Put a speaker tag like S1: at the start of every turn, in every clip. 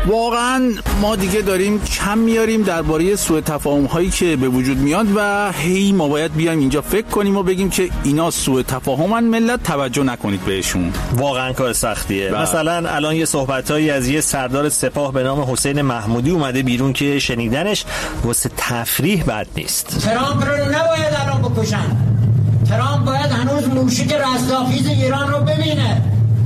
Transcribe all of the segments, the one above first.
S1: واقعا ما دیگه داریم کم میاریم درباره سوء تفاهم هایی که به وجود میاد و هی ما باید بیایم اینجا فکر کنیم و بگیم که اینا سوء تفاهمن، ملت توجه نکنید بهشون.
S2: واقعا کار سختیه. مثلا الان یه صحبتایی از یه سردار سپاه به نام حسین محمودی اومده بیرون که شنیدنش واسه تفریح بد نیست.
S3: ترامپ رو نباید الان بکشن. ترامپ باید هنوز موشک رستاخیز ایران رو ببینه.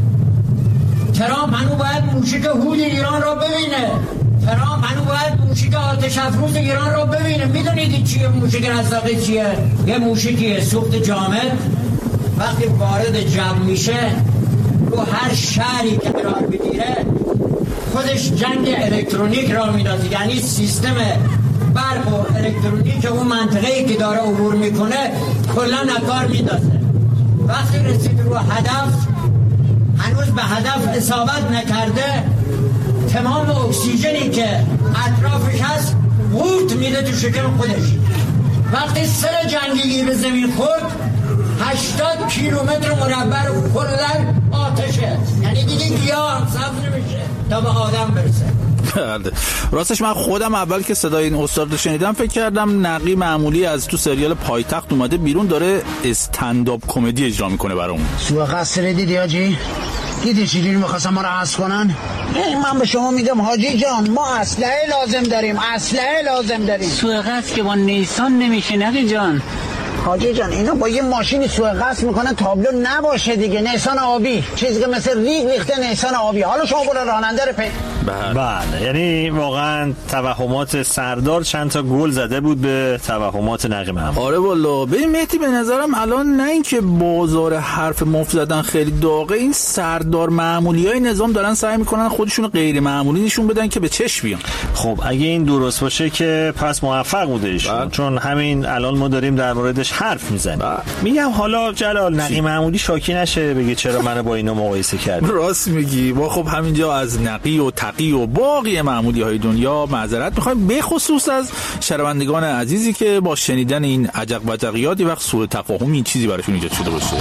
S3: ترامپ هنوز باید موشک هود ایران رو ببینه. ترامپ هنوز باید موشک آتش افروز ایران رو ببینه. میدونید چیه موشک رستاخیز چیه؟ یه موشکیه سوخت جامد، وقتی وارد جو میشه رو هر شهری که قرار بگیره خودش جنگ الکترونیک را میدازه، یعنی سیستم برق و الکترونیک اون منطقه‌ای که داره عبور میکنه کلا نکار میدازه. وقتی رسید رو هدف، هنوز به هدف اصابت نکرده، تمام اکسیژنی که اطرافش هست قورت میده تو شکم خودش. وقتی سر جنگی به زمین خورد 80 کیلومتر مربع رو کلا آتشه، یعنی دیگه گیاه سبز نمیشه تا به آدم برسه.
S1: راستش من خودم اول که صدای این استاد رو شنیدم فکر کردم نقی معمولی از تو سریال پایتخت اومده بیرون داره استندآپ کمدی اجرا میکنه برامون.
S4: سوء قصد دیدی حاجی؟ دیدی چجوری می‌خواستن ما رو حذف کنن؟ من به شما میگم حاجی جان، ما اسلحه لازم داریم.
S5: سوء قصد که با نیسان نمیشه نقی جان.
S4: حاجی جان اینا با یه ماشینی سوء قصد میکنن تابلو نباشه دیگه، نیسان آبی، چیزی که مثل ریگ ریخته نیسان آبی. حالا شما برو راننده رو
S2: بله، یعنی واقعا توهمات سردار چند تا گل زده بود به توهمات نقی محمود.
S1: آره والله. ببین مهدی، به نظرم الان نه اینکه بازار حرف مفت زدن خیلی داغه، این سردار معمولیای نظام دارن سعی میکنن خودشون غیر معمولی نشون بدن که به چشم بیان.
S2: خب اگه این درست باشه که پس موفق بوده ایشون، چون همین الان ما داریم در موردش حرف میزنیم. میگم حالا جلال نقی معمولی شاکی نشه بگه چرا منو با اینا مقایسه کردی.
S1: راست میگی. ما خب همینجا از نقی و تقی و باقی معمولی های دنیا معذرت میخوایم، به خصوص از شنوندگان عزیزی که با شنیدن این عجق بجقیات وقت سوء تفاهم این چیزی براشون ایجاد شده باشه.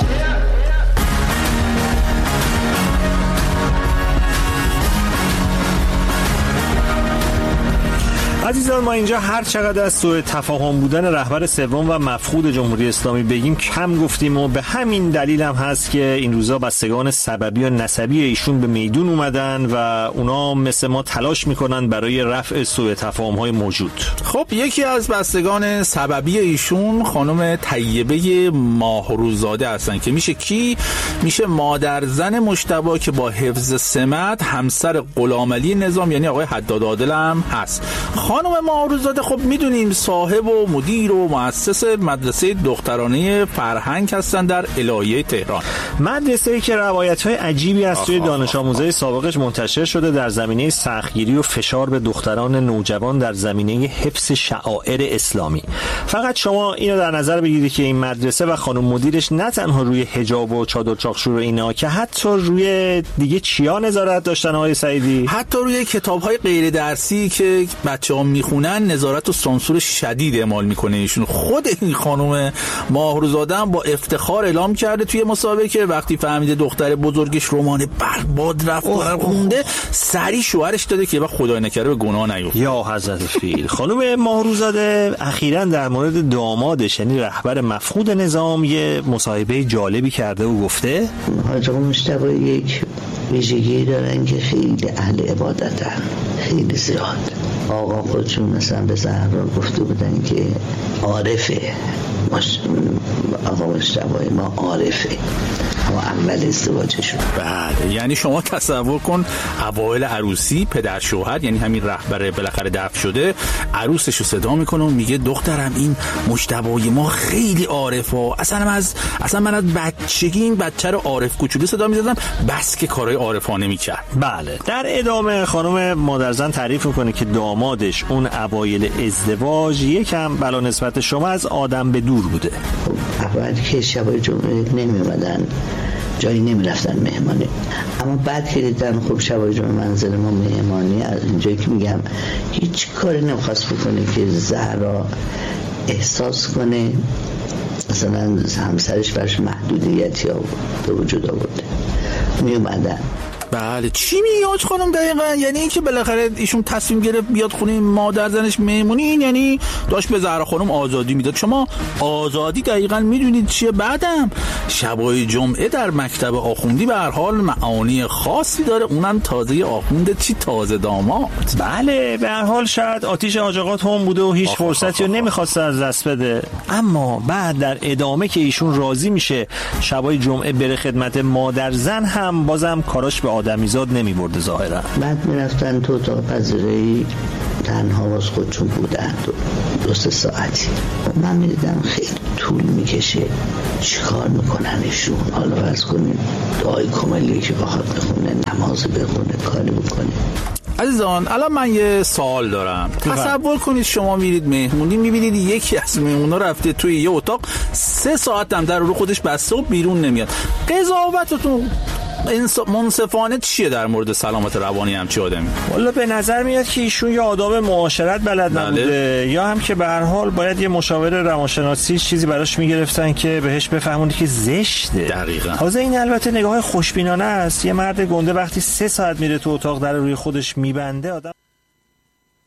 S2: عزیزان، ما اینجا هر چقدر از سوء تفاهم بودن رهبر سوم و مفقود جمهوری اسلامی بگیم کم گفتیم و به همین دلیل هم هست که این روزا بستگان سببی و نسبی ایشون به میدون اومدن و اونا مثل ما تلاش میکنن برای رفع سوء تفاهم های موجود.
S1: خب یکی از بستگان سببی ایشون خانم طیبه ماهروزاده هستن که میشه کی؟ میشه مادر زن مجتبی که با حفظ سمت همسر غلامعلی نظام یعنی آقای حداد عادل هم هست. خانم ماهروزاده خب میدونیم صاحب و مدیر و مؤسس مدرسه دخترانه فرهنگ هستن در الهیه تهران.
S2: مدرسه‌ای که روایت‌های عجیبی از توی دانش آموزای سابقش منتشر شده در زمینه سختگیری و فشار به دختران نوجوان در زمینه حفظ شعائر اسلامی. فقط شما اینو در نظر بگیرید که این مدرسه و خانم مدیرش نه تنها روی حجاب و چادر چاقشور و اینا که حتی روی دیگه چیا نظارت داشتن آقای سعیدی؟
S1: حتی روی کتاب‌های غیر درسی که بچه‌ها میخونن نظارت و سانسور شدید اعمال میکنه ایشون. خود این خانم ماهروزاده هم با افتخار اعلام کرده توی مسابقه که وقتی فهمیده دختر بزرگش رمان برباد رفت و خونده سری شوهرش داده که خدای نکرده به گناه نیفته.
S2: یا حضرت فیل. خانم ماهروزاده اخیراً در مورد دامادش یعنی رهبر مفقود نظام یه مصاحبه جالبی کرده و گفته
S6: حاج آقا مجتبی یک ویژگی دارن که خیلی اهل عبادتن، خیلی زیاد. آقا خودشون مثلا به زهرا گفته بودن که عارفه، آقا مجتبی ما عارفه، اما اول ازدواجشون.
S1: بله، یعنی شما تصور کن اوایل عروسی پدر شوهر یعنی همین رهبر بالاخره دفن شده عروسشو صدا میکنه و میگه دخترم این مجتبی ما خیلی عارفه، اصلا من از بچگی این بچه رو عارف کوچولو صدا میزدم بس که کارهای عارفانه میکرد.
S2: بله. در ادامه خانم مادرزن تعریف میکنه که دامادش اون اوایل ازدواج یکم بلا نسبت شما از آدم به دور بوده.
S6: اول که شبای جمعه نمیومدن، جایی نمیرفتن مهمانی، اما بعد که دیدن خب شبای جمعه منزل ما مهمانی، از اینجایی که میگم هیچ کاری نمیخواست بکنه که زهرا احساس کنه مثلا همسرش برش محدودیتی به وجود آورده. میومدن
S1: بله چی میگی حاج خانم دقیقاً؟ یعنی اینکه بالاخره ایشون تصمیم گرفت بیاد خونه مادر زنش مهمونی، این یعنی داشت به زهرا خانم آزادی میداد. شما آزادی دقیقاً میدونید چیه؟ بعدم شبای جمعه در مکتب آخوندی به هر حال معانی خاصی داره، اونم تازه آخونده چی تازه داماد.
S2: بله به هر حال شاید آتیش حاج آقا هم بوده و هیچ فرصتی رو نمیخواسته از دست بده، اما بعد در ادامه که ایشون راضی میشه شبای جمعه بره خدمت مادر زن، هم بازم کاراش به آدمیزاد نمیبرده ظاهرا.
S6: بعد میرفتن تو اتاق پذیرایی تنها واس خودشون بودن 2-3 ساعتی. من میدیدم خیلی طول میکشه چیکار میکننشون. حالا فرض کنید دعای کمالی که بخواد بخونه، نماز بخونه، کاری بکنه.
S1: عزیزان الان من یه سوال دارم. تصور کنید شما میرید مهمونی، میبینید یکی از مهمونا رفته توی یه اتاق 3 ساعت هم در رو خودش بسته و بیرون نمیاد. قضاوتتون منصفانه چیه در مورد سلامت روانی همچی آدمی؟
S2: والا به نظر میاد که ایشون یا آداب معاشرت بلد نبوده، یا هم که به هر حال باید یه مشاور روانشناسی چیزی براش میگرفتن که بهش بفهمونه که زشته.
S1: دقیقاً.
S2: تازه این البته نگاه خوشبینانه است. یه مرد گنده وقتی 3 ساعت میره تو اتاق در روی خودش میبنده، آدم